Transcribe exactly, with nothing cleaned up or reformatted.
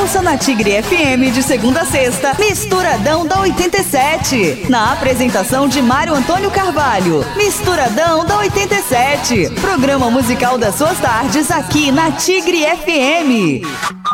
Começa na Tigre F M de segunda a sexta, Misturadão da oitenta e sete. Na apresentação de Mário Antônio Carvalho. Misturadão da oitenta e sete. Programa musical das suas tardes aqui na Tigre F M.